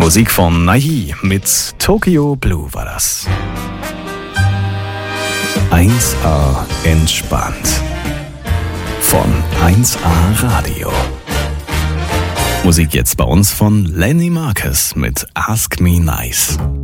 Musik von Nahi mit Tokyo Blue war das. 1A entspannt. Von 1A Radio. Musik jetzt bei uns von Lenny Marcus mit Ask Me Nice.